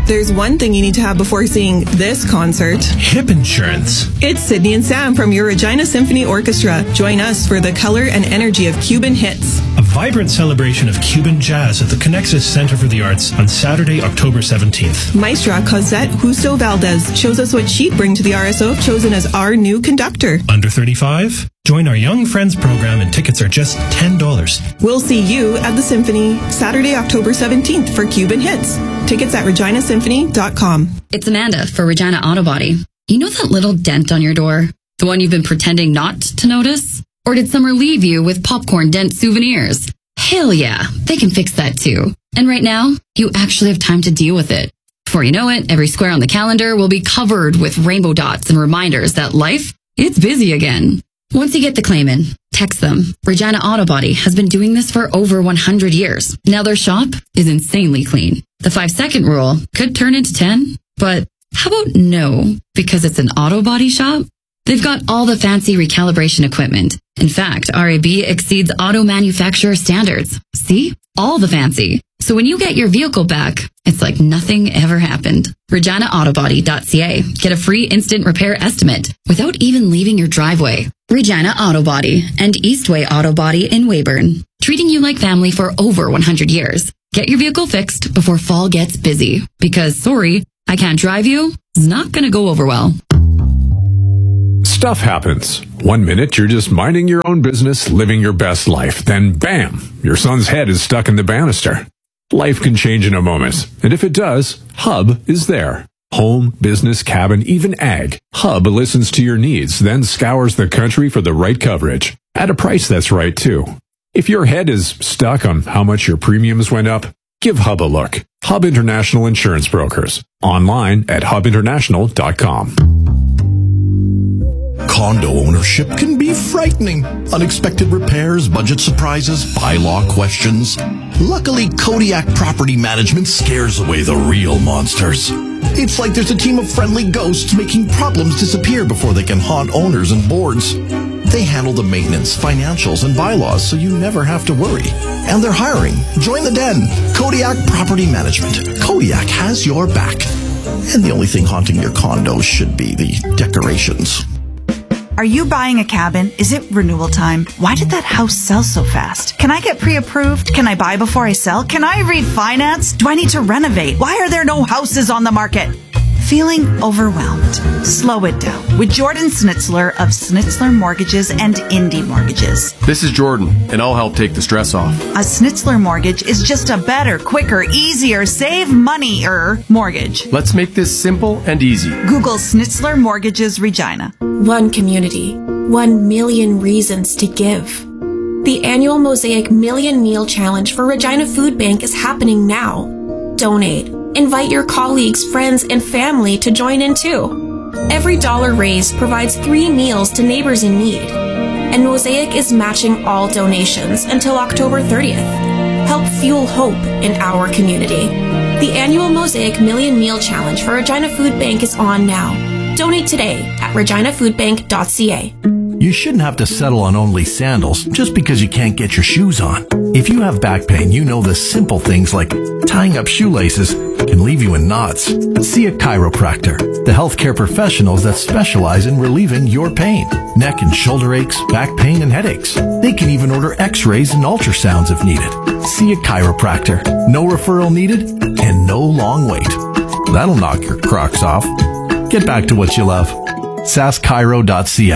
There's one thing you need to have before seeing this concert. Hip insurance. It's Sydney and Sam from your Regina Symphony Orchestra. Join us for the color and energy of Cuban hits. A vibrant celebration of Cuban jazz at the Connexus Center for the Arts on Saturday, October 17th. Maestra Cosette Justo Valdez shows us what she'd bring to the RSO if chosen as our new conductor. Under 35? Join our Young Friends program and tickets are just $10. We'll see you at the Symphony Saturday, October 17th for Cuban hits. Tickets at reginasymphony.com. It's Amanda for Regina Auto Body. You know that little dent on your door? The one you've been pretending not to notice? Or did summer leave you with popcorn dent souvenirs? Hell yeah, they can fix that too. And right now, you actually have time to deal with it. Before you know it, every square on the calendar will be covered with rainbow dots and reminders that life, it's busy again. Once you get the claim in, text them. Regina Auto Body has been doing this for over 100 years. Now their shop is insanely clean. The 5-second rule could turn into 10, but how about no, because it's an auto body shop? They've got all the fancy recalibration equipment. In fact, RAB exceeds auto manufacturer standards. See? All the fancy. So when you get your vehicle back, it's like nothing ever happened. ReginaAutobody.ca. Get a free instant repair estimate without even leaving your driveway. Regina Auto Body and Eastway Auto Body in Weyburn. Treating you like family for over 100 years. Get your vehicle fixed before fall gets busy. Because, sorry, I can't drive you. It's not going to go over well. Stuff happens. 1 minute, you're just minding your own business, living your best life. Then, bam, your son's head is stuck in the banister. Life can change in a moment. And if it does, Hub is there. Home, business, cabin, even ag. Hub listens to your needs, then scours the country for the right coverage. At a price that's right, too. If your head is stuck on how much your premiums went up, give Hub a look. Hub International Insurance Brokers. Online at hubinternational.com. Condo ownership can be frightening. Unexpected repairs, budget surprises, bylaw questions. Luckily, Kodiak Property Management scares away the real monsters. It's like there's a team of friendly ghosts making problems disappear before they can haunt owners and boards. They handle the maintenance, financials, and bylaws so you never have to worry. And they're hiring. Join the den. Kodiak Property Management. Kodiak has your back. And the only thing haunting your condo should be the decorations. Are you buying a cabin? Is it renewal time? Why did that house sell so fast? Can I get pre-approved? Can I buy before I sell? Can I refinance? Do I need to renovate? Why are there no houses on the market? Feeling overwhelmed? Slow it down with Jordan Schnitzler of Schnitzler Mortgages and Indy Mortgages. This is Jordan, and I'll help take the stress off. A Schnitzler mortgage is just a better, quicker, easier, save money-er mortgage. Let's make this simple and easy. Google Schnitzler Mortgages Regina. One community, 1 million reasons to give. The annual Mosaic Million Meal Challenge for Regina Food Bank is happening now. Donate. Invite your colleagues, friends, and family to join in too. Every dollar raised provides 3 meals to neighbors in need. And Mosaic is matching all donations until October 30th. Help fuel hope in our community. The annual Mosaic Million Meal Challenge for Regina Food Bank is on now. Donate today at reginafoodbank.ca. You shouldn't have to settle on only sandals just because you can't get your shoes on. If you have back pain, you know the simple things like tying up shoelaces can leave you in knots. See a chiropractor, the healthcare professionals that specialize in relieving your pain. Neck and shoulder aches, back pain, and headaches. They can even order x-rays and ultrasounds if needed. See a chiropractor. No referral needed and no long wait. That'll knock your Crocs off. Get back to what you love. saschiro.ca.